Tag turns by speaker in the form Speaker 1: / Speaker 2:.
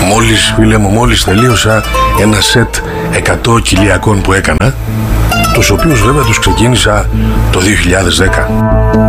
Speaker 1: Φίλε μου, μόλις τελείωσα ένα σετ 100 κοιλιακών που έκανα, τους οποίους βέβαια τους ξεκίνησα το 2010.